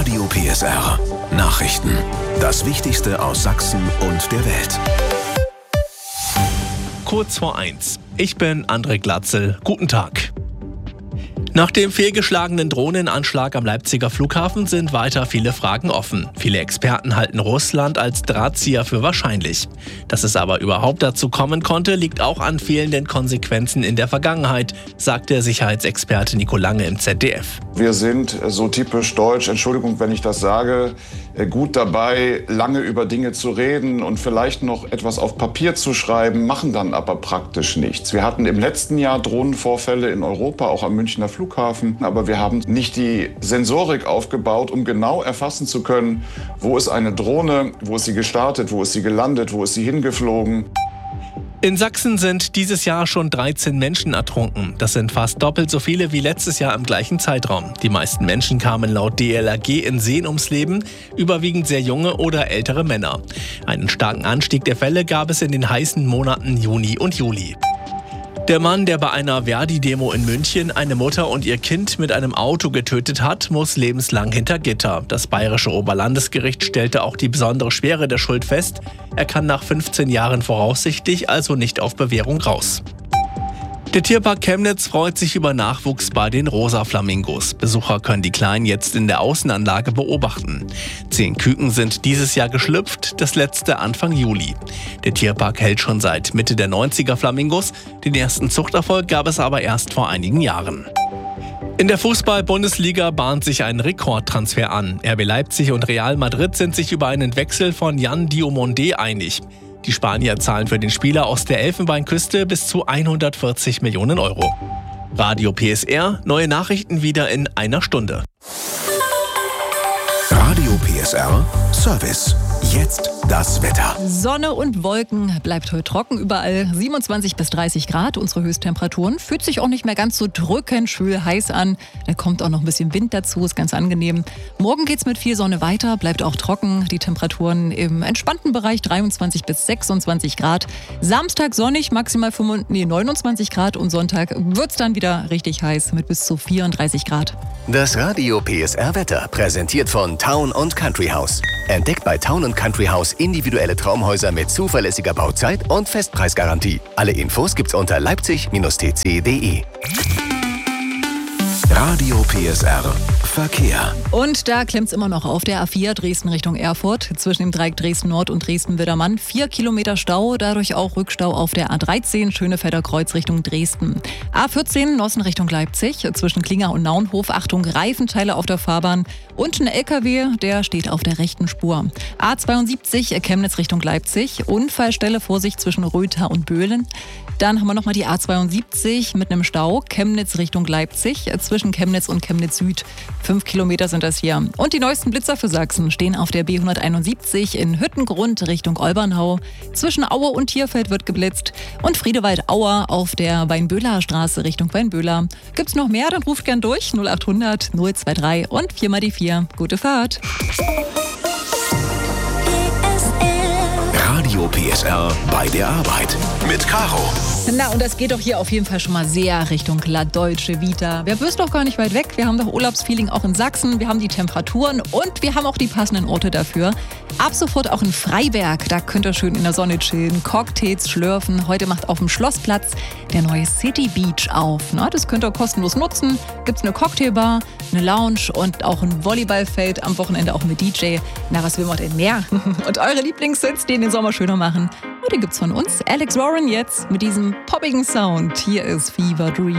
Radio PSR. Nachrichten. Das Wichtigste aus Sachsen und der Welt. Kurz vor 1. Ich bin André Glatzel. Guten Tag. Nach dem fehlgeschlagenen Drohnenanschlag am Leipziger Flughafen sind weiter viele Fragen offen. Viele Experten halten Russland als Drahtzieher für wahrscheinlich. Dass es aber überhaupt dazu kommen konnte, liegt auch an fehlenden Konsequenzen in der Vergangenheit, sagt der Sicherheitsexperte Nico Lange im ZDF. Wir sind so typisch deutsch, Entschuldigung, wenn ich das sage, gut dabei, lange über Dinge zu reden und vielleicht noch etwas auf Papier zu schreiben, machen dann aber praktisch nichts. Wir hatten im letzten Jahr Drohnenvorfälle in Europa, auch am Münchner Flughafen, aber wir haben nicht die Sensorik aufgebaut, um genau erfassen zu können, wo ist eine Drohne, wo ist sie gestartet, wo ist sie gelandet, wo ist sie hingeflogen. In Sachsen sind dieses Jahr schon 13 Menschen ertrunken. Das sind fast doppelt so viele wie letztes Jahr im gleichen Zeitraum. Die meisten Menschen kamen laut DLRG in Seen ums Leben, überwiegend sehr junge oder ältere Männer. Einen starken Anstieg der Fälle gab es in den heißen Monaten Juni und Juli. Der Mann, der bei einer Verdi-Demo in München eine Mutter und ihr Kind mit einem Auto getötet hat, muss lebenslang hinter Gitter. Das bayerische Oberlandesgericht stellte auch die besondere Schwere der Schuld fest. Er kann nach 15 Jahren voraussichtlich also nicht auf Bewährung raus. Der Tierpark Chemnitz freut sich über Nachwuchs bei den Rosa-Flamingos. Besucher können die Kleinen jetzt in der Außenanlage beobachten. 10 Küken sind dieses Jahr geschlüpft, das letzte Anfang Juli. Der Tierpark hält schon seit Mitte der 90er Flamingos. Den ersten Zuchterfolg gab es aber erst vor einigen Jahren. In der Fußball-Bundesliga bahnt sich ein Rekordtransfer an. RB Leipzig und Real Madrid sind sich über einen Wechsel von Yan Diomande einig. Die Spanier zahlen für den Spieler aus der Elfenbeinküste bis zu 140 Millionen Euro. Radio PSR, neue Nachrichten wieder in einer Stunde. Radio PSR Service. Jetzt das Wetter. Sonne und Wolken, bleibt heute trocken überall, 27 bis 30 Grad, unsere Höchsttemperaturen. Fühlt sich auch nicht mehr ganz so drückend, schwül, heiß an. Da kommt auch noch ein bisschen Wind dazu, ist ganz angenehm. Morgen geht's mit viel Sonne weiter, bleibt auch trocken. Die Temperaturen im entspannten Bereich 23 bis 26 Grad. Samstag sonnig, maximal 29 Grad und Sonntag wird's dann wieder richtig heiß mit bis zu 34 Grad. Das Radio PSR Wetter präsentiert von Town & Country House. Entdeckt bei Town & Country House individuelle Traumhäuser mit zuverlässiger Bauzeit und Festpreisgarantie. Alle Infos gibt's unter leipzig-tc.de. Radio PSR Verkehr. Und da klemmt's immer noch auf der A4 Dresden Richtung Erfurt. Zwischen dem Dreieck Dresden-Nord und Dresden-Widdermann 4 Kilometer Stau, dadurch auch Rückstau auf der A13 Schönefelder Kreuz Richtung Dresden. A14 Nossen Richtung Leipzig, zwischen Klinger und Naunhof. Achtung, Reifenteile auf der Fahrbahn und ein LKW, der steht auf der rechten Spur. A72 Chemnitz Richtung Leipzig, Unfallstelle, Vorsicht zwischen Röther und Böhlen. Dann haben wir nochmal die A72 mit einem Stau, Chemnitz Richtung Leipzig, zwischen Chemnitz und Chemnitz Süd. 5 Kilometer sind das hier. Und die neuesten Blitzer für Sachsen stehen auf der B171 in Hüttengrund Richtung Olbernhau. Zwischen Aue und Tierfeld wird geblitzt. Und Friedewald-Auer auf der Weinböhler Straße Richtung Weinböhler. Gibt's noch mehr? Dann ruft gern durch 0800 023 und 4 mal die 4. Gute Fahrt. Radio PSR bei der Arbeit mit Caro. Na, und das geht doch hier auf jeden Fall schon mal sehr Richtung La Dolce Vita. Wir bist doch gar nicht weit weg. Wir haben doch Urlaubsfeeling auch in Sachsen. Wir haben die Temperaturen und wir haben auch die passenden Orte dafür. Ab sofort auch in Freiberg. Da könnt ihr schön in der Sonne chillen, Cocktails schlürfen. Heute macht auf dem Schlossplatz der neue City Beach auf. Na, das könnt ihr kostenlos nutzen. Gibt's eine Cocktailbar, eine Lounge und auch ein Volleyballfeld. Am Wochenende auch mit DJ. Na, was will man denn mehr? Und eure Lieblingssitz, die den Sommer schöner machen. Und den gibt's von uns. Alex Warren jetzt mit diesem poppigen Sound. Hier ist Fever Dream.